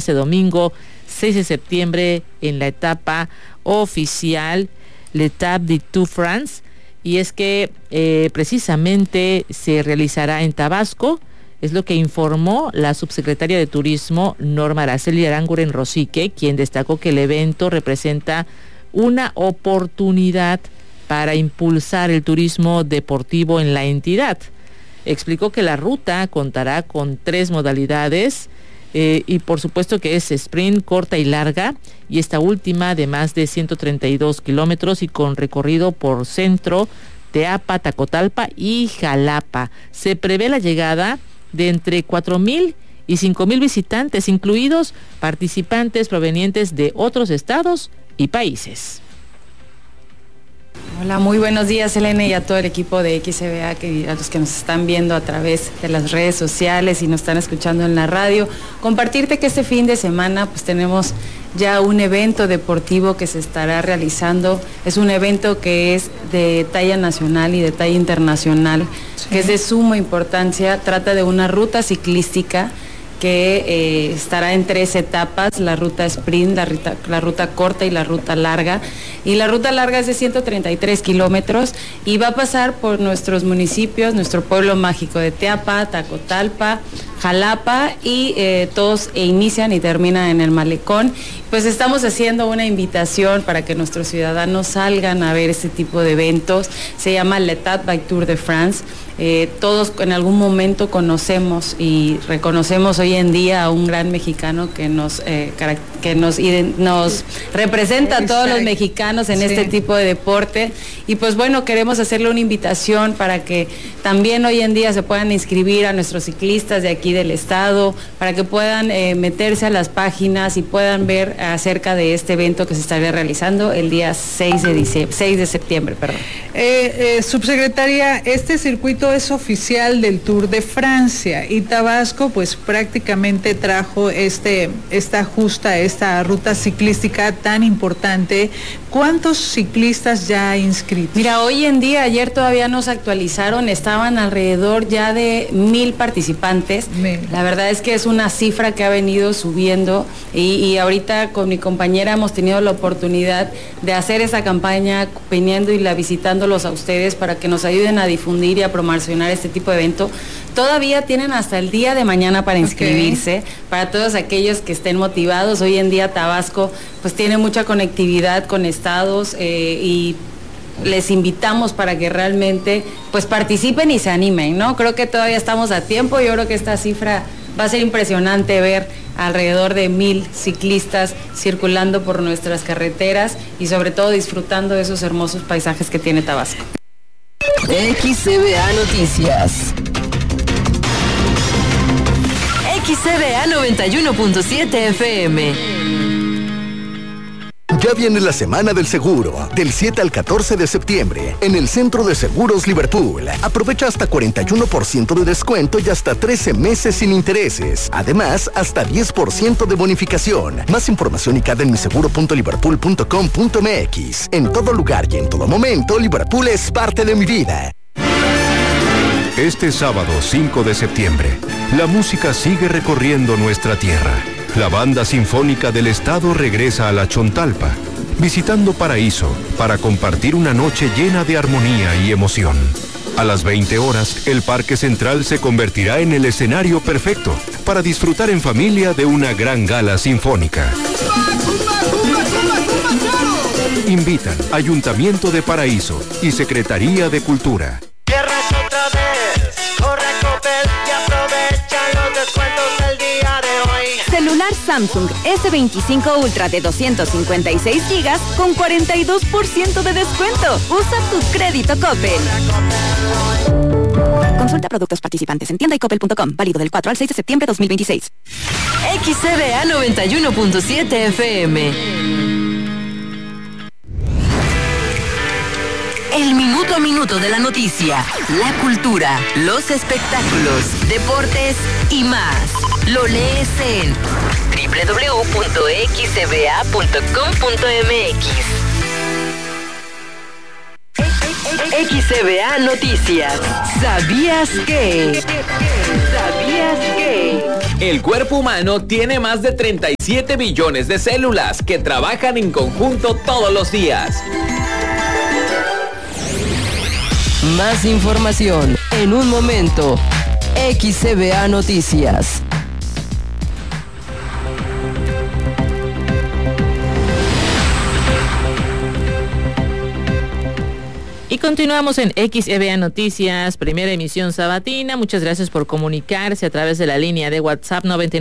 este domingo 6 de septiembre en la etapa oficial L'Étape du Tour de France, y es que precisamente se realizará en Tabasco. Es lo que informó la subsecretaria de Turismo, Norma Araceli Aranguren Rosique, quien destacó que el evento representa una oportunidad para impulsar el turismo deportivo en la entidad. Explicó que la ruta contará con 3 modalidades y por supuesto que es sprint, corta y larga, y esta última de más de 132 kilómetros y con recorrido por Centro, Teapa, Tacotalpa y Jalapa. Se prevé la llegada de entre 4,000 y 5,000 visitantes, incluidos participantes provenientes de otros estados y países. Hola, muy buenos días, Elena, y a todo el equipo de XCBA, a los que nos están viendo a través de las redes sociales y nos están escuchando en la radio. Compartirte que este fin de semana pues tenemos ya un evento deportivo que se estará realizando. Es un evento que es de talla nacional y de talla internacional, sí, que es de suma importancia. Trata de una ruta ciclística que estará en 3 etapas: la ruta sprint, la ruta corta y la ruta larga. Y la ruta larga es de 133 kilómetros y va a pasar por nuestros municipios, nuestro pueblo mágico de Teapa, Tacotalpa, Jalapa, y todos inician y terminan en el Malecón. Pues estamos haciendo una invitación para que nuestros ciudadanos salgan a ver este tipo de eventos. Se llama L'Étape du Tour de France. Todos en algún momento conocemos y reconocemos hoy en día a un gran mexicano que nos representa a todos los mexicanos en este tipo de deporte. Y pues bueno, queremos hacerle una invitación para que también hoy en día se puedan inscribir a nuestros ciclistas de aquí del estado, para que puedan meterse a las páginas y puedan ver acerca de este evento que se estaría realizando el día 6 de septiembre. Subsecretaria, este circuito es oficial del Tour de Francia y Tabasco pues prácticamente trajo esta ruta ciclística tan importante. ¿Cuántos ciclistas ya inscritos? Mira, hoy en día, ayer todavía nos actualizaron, estaban alrededor ya de 1,000 participantes. La verdad es que es una cifra que ha venido subiendo y ahorita con mi compañera hemos tenido la oportunidad de hacer esa campaña viniendo y visitándolos a ustedes para que nos ayuden a difundir y a promocionar este tipo de evento. Todavía tienen hasta el día de mañana para inscribirse, para todos aquellos que estén motivados. Hoy en día Tabasco pues tiene mucha conectividad con estados y les invitamos para que realmente pues participen y se animen, ¿no? Creo que todavía estamos a tiempo. Yo creo que esta cifra va a ser impresionante, ver alrededor de 1,000 ciclistas circulando por nuestras carreteras y sobre todo disfrutando de esos hermosos paisajes que tiene Tabasco. XCBA Noticias. XCBA 91.7 FM. Ya viene la Semana del Seguro, del 7 al 14 de septiembre, en el Centro de Seguros Liverpool. Aprovecha hasta 41% de descuento y hasta 13 meses sin intereses. Además, hasta 10% de bonificación. Más información y cada en miseguro.liverpool.com.mx. En todo lugar y en todo momento, Liverpool es parte de mi vida. Este sábado 5 de septiembre, la música sigue recorriendo nuestra tierra. La Banda Sinfónica del Estado regresa a la Chontalpa, visitando Paraíso, para compartir una noche llena de armonía y emoción. A las 20 horas, el Parque Central se convertirá en el escenario perfecto para disfrutar en familia de una gran gala sinfónica. Invitan Ayuntamiento de Paraíso y Secretaría de Cultura. Cierras otra vez, corre a Coppel y aprovecha los descuentos del día de hoy. Celular Samsung S25 Ultra de 256 GB con 42% de descuento. Usa tu crédito Coppel. Consulta productos participantes en tienda y coppel.com. Válido del 4 al 6 de septiembre de 2026. XCBA 91.7 FM. El minuto a minuto de la noticia, la cultura, los espectáculos, deportes y más. Lo lees en www.xcba.com.mx. XCBA Noticias. ¿Sabías qué? ¿Sabías qué? El cuerpo humano tiene más de 37 billones de células que trabajan en conjunto todos los días. Más información en un momento. XCBA Noticias. Y continuamos en XEBA Noticias, primera emisión sabatina. Muchas gracias por comunicarse a través de la línea de WhatsApp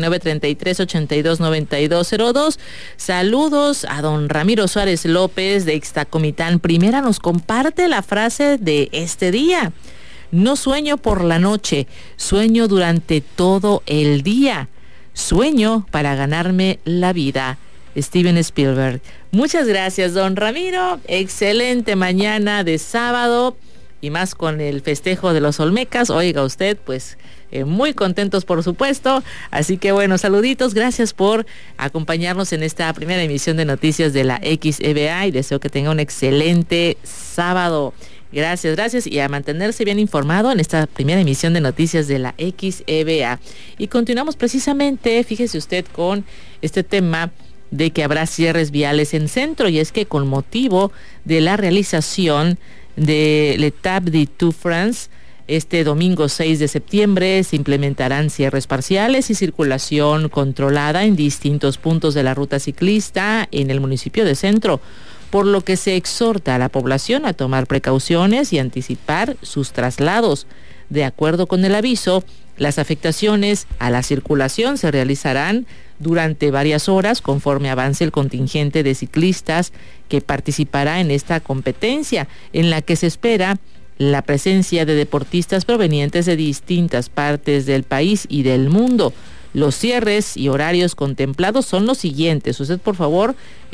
9933829202. Saludos a don Ramiro Suárez López de Ixtacomitán. Primera nos comparte la frase de este día. No sueño por la noche, sueño durante todo el día. Sueño para ganarme la vida. Steven Spielberg. Muchas gracias, don Ramiro. Excelente mañana de sábado y más con el festejo de los Olmecas. Oiga usted, pues muy contentos por supuesto. Así que bueno, saluditos. Gracias por acompañarnos en esta primera emisión de noticias de la XEBA y deseo que tenga un excelente sábado. Gracias y a mantenerse bien informado en esta primera emisión de noticias de la XEBA. Y continuamos precisamente, fíjese usted, con este tema de que habrá cierres viales en centro, y es que con motivo de la realización de l'Étape du Tour de France este domingo 6 de septiembre se implementarán cierres parciales y circulación controlada en distintos puntos de la ruta ciclista en el municipio de Centro, por lo que se exhorta a la población a tomar precauciones y anticipar sus traslados. De acuerdo con el aviso, las afectaciones a la circulación se realizarán durante varias horas conforme avance el contingente de ciclistas que participará en esta competencia, en la que se espera la presencia de deportistas provenientes de distintas partes del país y del mundo. Los cierres y horarios contemplados son los siguientes. Usted, por favor,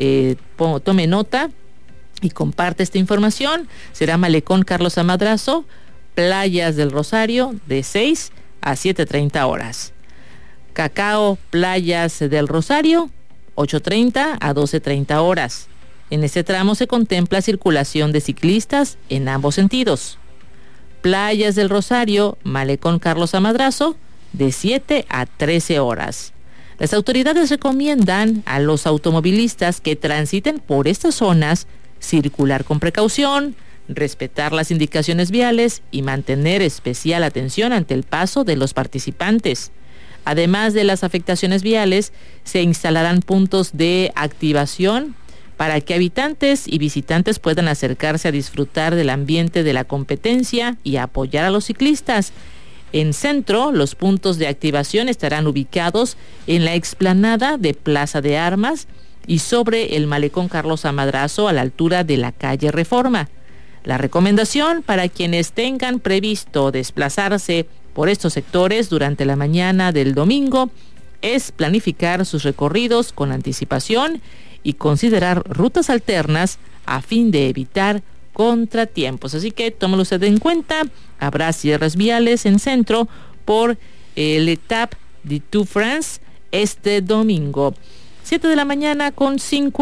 tome nota y comparte esta información. Será Malecón Carlos Amadrazo, Playas del Rosario, de 6 a 7:30 horas. Cacao, Playas del Rosario, 8:30 a 12:30 horas. En este tramo se contempla circulación de ciclistas en ambos sentidos. Playas del Rosario, Malecón Carlos Amadrazo, de 7 a 13 horas. Las autoridades recomiendan a los automovilistas que transiten por estas zonas circular con precaución, respetar las indicaciones viales y mantener especial atención ante el paso de los participantes. Además de las afectaciones viales, se instalarán puntos de activación para que habitantes y visitantes puedan acercarse a disfrutar del ambiente de la competencia y apoyar a los ciclistas. En Centro, los puntos de activación estarán ubicados en la explanada de Plaza de Armas y sobre el Malecón Carlos Amadrazo a la altura de la calle Reforma. La recomendación para quienes tengan previsto desplazarse por estos sectores durante la mañana del domingo es planificar sus recorridos con anticipación y considerar rutas alternas a fin de evitar contratiempos. Así que tómelo usted en cuenta. Habrá cierres viales en Centro por l'Étape du Tour de France este domingo. 7 de la mañana con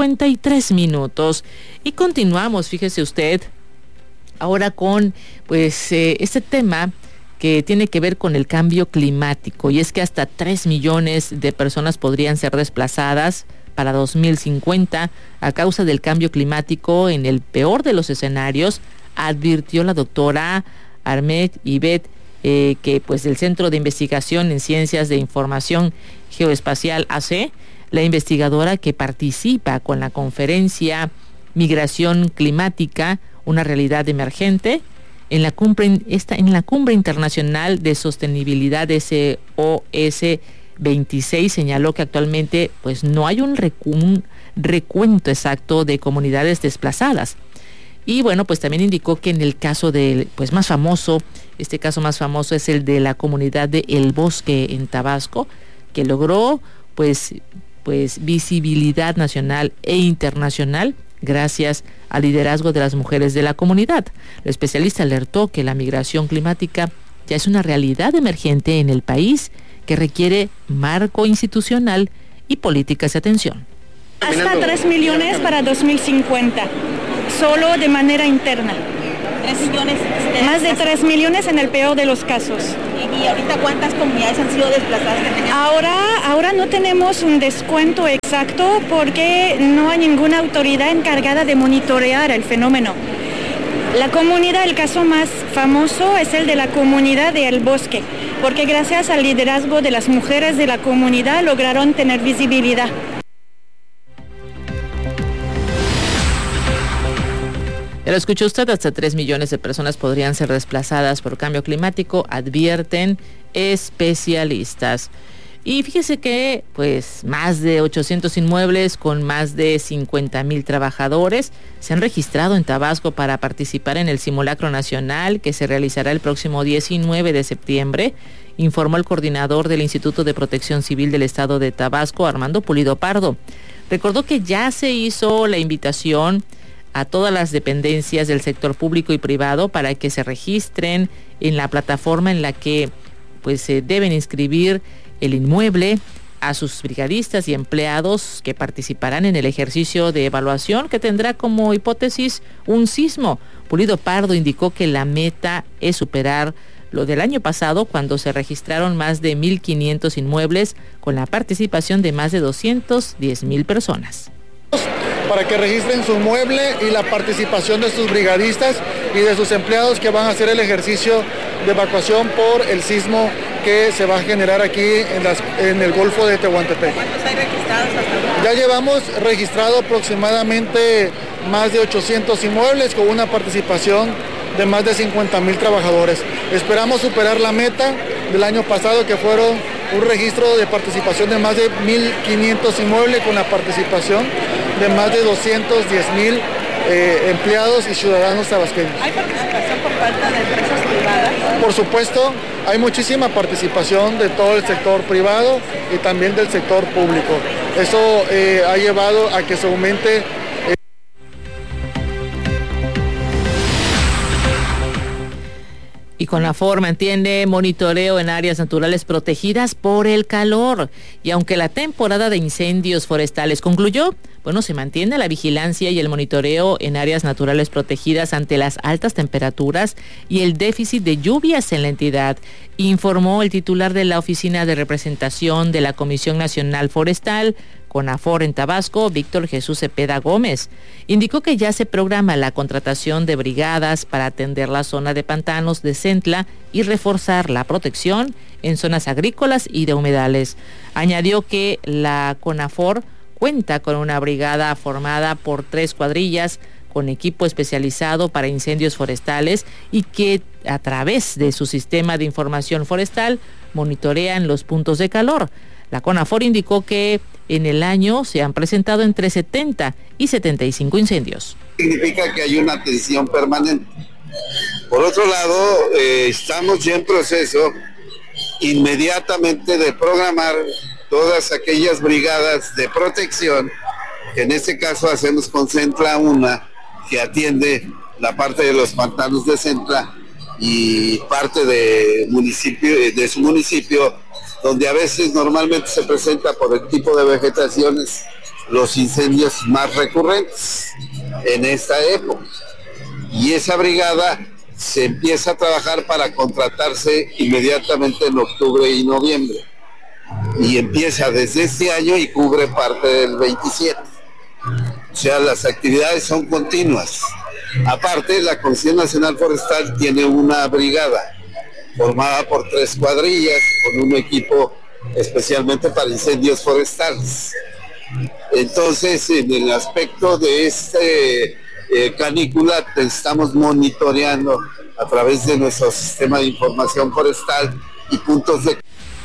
53 minutos. Y continuamos, fíjese usted, ahora con este tema que tiene que ver con el cambio climático, y es que hasta 3 millones de personas podrían ser desplazadas para 2050 a causa del cambio climático en el peor de los escenarios, advirtió la doctora Ahmed Ibet, que del Centro de Investigación en Ciencias de Información Geoespacial AC, la investigadora que participa con la conferencia Migración Climática, una realidad emergente, en la cumbre internacional de sostenibilidad SOS 26 señaló que actualmente no hay un recuento exacto de comunidades desplazadas. Y también indicó que en el caso del más famoso, este caso más famoso es el de la comunidad de El Bosque en Tabasco, que logró visibilidad nacional e internacional gracias al liderazgo de las mujeres de la comunidad. El especialista alertó que la migración climática ya es una realidad emergente en el país que requiere marco institucional y políticas de atención. Hasta 3 millones para 2050, solo de manera interna. 3 millones. Más de 3 millones en el peor de los casos. ¿Y ahorita cuántas comunidades han sido desplazadas? Ahora no tenemos un descuento exacto porque no hay ninguna autoridad encargada de monitorear el fenómeno. La comunidad, el caso más famoso es el de la comunidad de El Bosque, porque gracias al liderazgo de las mujeres de la comunidad lograron tener visibilidad. Ya lo escuchó usted, hasta 3 millones de personas podrían ser desplazadas por cambio climático, advierten especialistas. Y fíjese que pues más de 800 inmuebles con más de 50,000 trabajadores se han registrado en Tabasco para participar en el simulacro nacional que se realizará el próximo 19 de septiembre, informó el coordinador del Instituto de Protección Civil del Estado de Tabasco, Armando Pulido Pardo. Recordó que ya se hizo la invitación a todas las dependencias del sector público y privado para que se registren en la plataforma en la que pues se deben inscribir el inmueble, a sus brigadistas y empleados que participarán en el ejercicio de evaluación que tendrá como hipótesis un sismo. Pulido Pardo indicó que la meta es superar lo del año pasado, cuando se registraron más de 1,500 inmuebles con la participación de más de 210,000 personas. Para que registren su inmueble y la participación de sus brigadistas y de sus empleados que van a hacer el ejercicio de evacuación por el sismo que se va a generar aquí en el Golfo de Tehuantepec. ¿Cuántos hay registrados hasta ahora? Ya llevamos registrado aproximadamente más de 800 inmuebles con una participación de más de 50,000 trabajadores. Esperamos superar la meta del año pasado, que fueron un registro de participación de más de 1,500 inmuebles con la participación de más de 210,000 empleados y ciudadanos tabasqueños. ¿Hay participación por parte de empresas privadas? Por supuesto, hay muchísima participación de todo el sector privado y también del sector público. Eso ha llevado a que se aumente. Y CONAFOR mantiene monitoreo en áreas naturales protegidas por el calor. Y aunque la temporada de incendios forestales concluyó, se mantiene la vigilancia y el monitoreo en áreas naturales protegidas ante las altas temperaturas y el déficit de lluvias en la entidad, informó el titular de la Oficina de Representación de la Comisión Nacional Forestal, CONAFOR en Tabasco, Víctor Jesús Cepeda Gómez. Indicó que ya se programa la contratación de brigadas para atender la zona de pantanos de Centla y reforzar la protección en zonas agrícolas y de humedales. Añadió que la CONAFOR cuenta con una brigada formada por 3 cuadrillas con equipo especializado para incendios forestales y que a través de su sistema de información forestal monitorean los puntos de calor. La CONAFOR indicó que en el año se han presentado entre 70 y 75 incendios. Significa que hay una atención permanente. Por otro lado, estamos ya en proceso inmediatamente de programar todas aquellas brigadas de protección, que en este caso hacemos con Centla 1, que atiende la parte de los pantanos de Centla y parte de su municipio, donde a veces normalmente se presenta por el tipo de vegetaciones los incendios más recurrentes en esta época. Y esa brigada se empieza a trabajar para contratarse inmediatamente en octubre y noviembre. Y empieza desde este año y cubre parte del 27. O sea, las actividades son continuas. Aparte, la Comisión Nacional Forestal tiene una brigada formada por 3 cuadrillas con un equipo especialmente para incendios forestales. Entonces, en el aspecto de canícula, estamos monitoreando a través de nuestro sistema de información forestal y puntos de...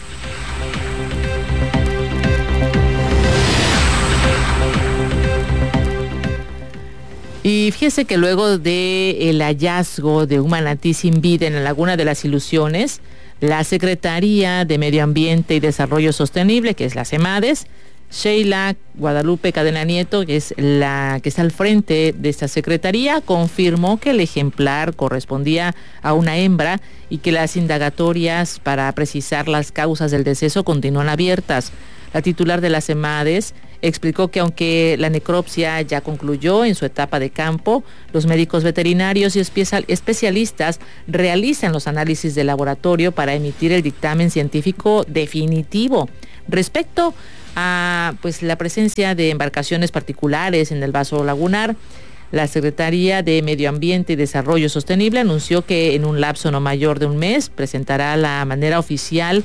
Y fíjese que luego del hallazgo de un manatí sin vida en la Laguna de las Ilusiones, la Secretaría de Medio Ambiente y Desarrollo Sostenible, que es la CEMADES, Sheila Guadalupe Cadena Nieto, que es la que está al frente de esta secretaría, confirmó que el ejemplar correspondía a una hembra y que las indagatorias para precisar las causas del deceso continúan abiertas. La titular de la CEMADES explicó que aunque la necropsia ya concluyó en su etapa de campo, los médicos veterinarios y especialistas realizan los análisis de laboratorio para emitir el dictamen científico definitivo. Respecto a la presencia de embarcaciones particulares en el vaso lagunar, la Secretaría de Medio Ambiente y Desarrollo Sostenible anunció que en un lapso no mayor de un mes presentará de manera oficial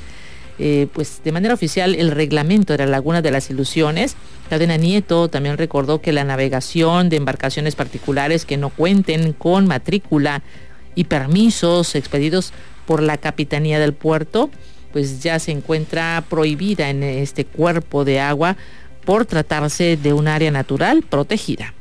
el reglamento de la Laguna de las Ilusiones. Cadena Nieto también recordó que la navegación de embarcaciones particulares que no cuenten con matrícula y permisos expedidos por la Capitanía del Puerto, pues ya se encuentra prohibida en este cuerpo de agua por tratarse de un área natural protegida.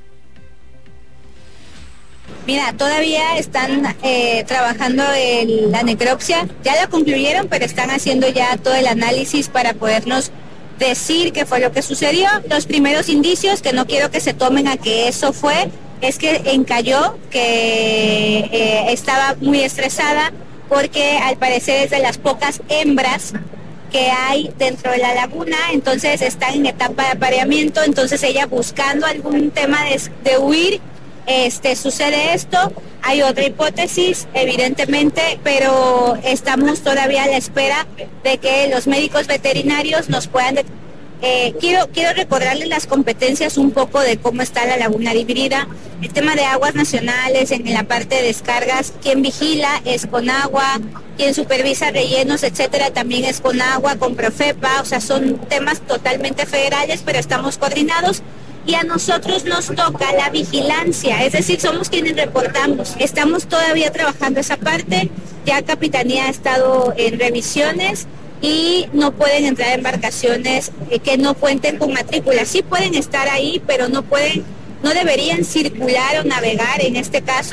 Mira, todavía están trabajando en la necropsia, ya la concluyeron, pero están haciendo ya todo el análisis para podernos decir qué fue lo que sucedió. Los primeros indicios, que no quiero que se tomen a que eso fue, es que encalló, que estaba muy estresada, porque al parecer es de las pocas hembras que hay dentro de la laguna, entonces está en etapa de apareamiento, entonces ella buscando algún tema de huir, sucede esto. Hay otra hipótesis, evidentemente, pero estamos todavía a la espera de que los médicos veterinarios nos puedan... Quiero recordarles las competencias un poco de cómo está la laguna híbrida. El tema de aguas nacionales, en la parte de descargas, quien vigila es Conagua, quien supervisa rellenos, etcétera, también es Conagua, con Profepa, o sea, son temas totalmente federales, pero estamos coordinados. Y a nosotros nos toca la vigilancia, es decir, somos quienes reportamos. Estamos todavía trabajando esa parte, ya Capitanía ha estado en revisiones y no pueden entrar embarcaciones que no cuenten con matrícula. Sí pueden estar ahí, pero no deberían circular o navegar en este caso.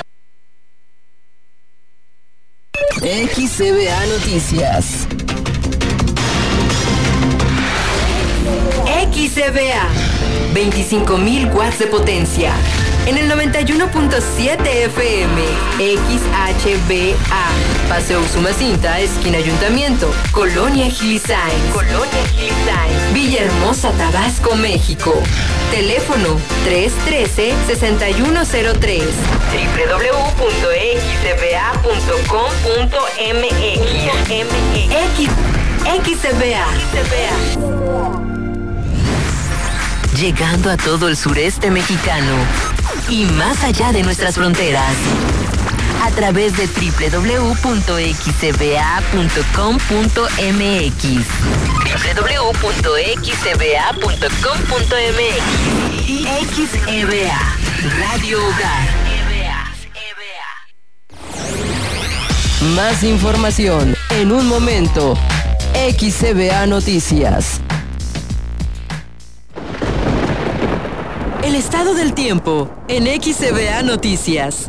XCBA Noticias. XCBA, 25.000 watts de potencia. En el 91.7 FM, XHBA, Paseo Usumacinta, esquina Ayuntamiento, Colonia Gilisain, Villahermosa, Tabasco, México. Teléfono 313-6103, www.xcba.com.mx. XCBA. Llegando a todo el sureste mexicano y más allá de nuestras fronteras, a través de www.xcba.com.mx. www.xcba.com.mx. y XEBA, Radio Hogar. Más información en un momento. XCBA Noticias. El estado del tiempo en XCBA Noticias.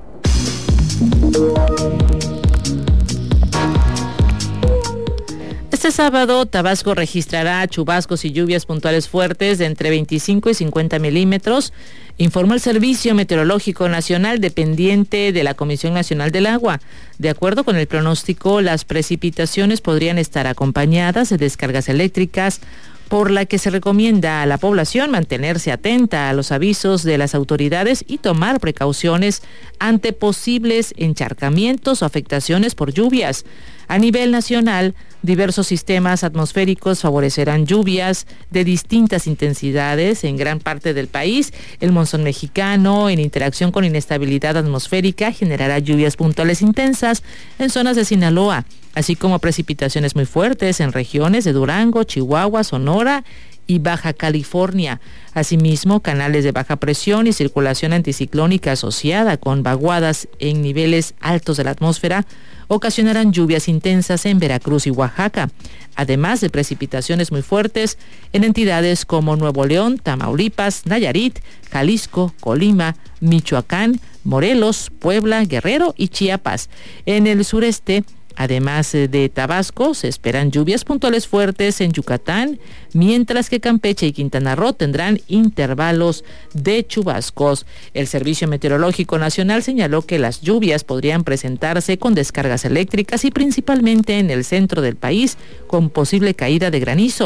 Este sábado, Tabasco registrará chubascos y lluvias puntuales fuertes de entre 25 y 50 milímetros, informó el Servicio Meteorológico Nacional dependiente de la Comisión Nacional del Agua. De acuerdo con el pronóstico, las precipitaciones podrían estar acompañadas de descargas eléctricas, por la que se recomienda a la población mantenerse atenta a los avisos de las autoridades y tomar precauciones ante posibles encharcamientos o afectaciones por lluvias. A nivel nacional, diversos sistemas atmosféricos favorecerán lluvias de distintas intensidades en gran parte del país. El monzón mexicano, en interacción con inestabilidad atmosférica, generará lluvias puntuales intensas en zonas de Sinaloa, así como precipitaciones muy fuertes en regiones de Durango, Chihuahua, Sonora y Baja California. Asimismo, canales de baja presión y circulación anticiclónica asociada con vaguadas en niveles altos de la atmósfera ocasionarán lluvias intensas en Veracruz y Oaxaca, además de precipitaciones muy fuertes en entidades como Nuevo León, Tamaulipas, Nayarit, Jalisco, Colima, Michoacán, Morelos, Puebla, Guerrero y Chiapas. En el sureste, además de Tabasco, se esperan lluvias puntuales fuertes en Yucatán, mientras que Campeche y Quintana Roo tendrán intervalos de chubascos. El Servicio Meteorológico Nacional señaló que las lluvias podrían presentarse con descargas eléctricas y principalmente en el centro del país, con posible caída de granizo.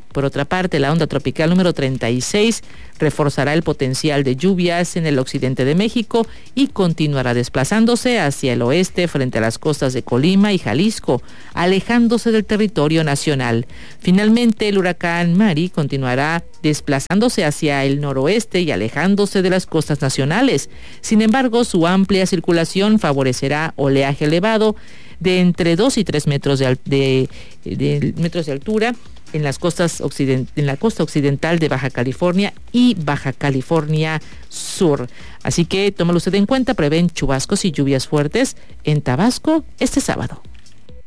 Por otra parte, la onda tropical número 36 reforzará el potencial de lluvias en el occidente de México y continuará desplazándose hacia el oeste frente a las costas de Colima y Jalisco, alejándose del territorio nacional. Finalmente, el huracán Mari continuará desplazándose hacia el noroeste y alejándose de las costas nacionales. Sin embargo, su amplia circulación favorecerá oleaje elevado de entre 2 y 3 metros de altura en la costa occidental de Baja California y Baja California Sur. Así que tómalo usted en cuenta, prevén chubascos y lluvias fuertes en Tabasco este sábado.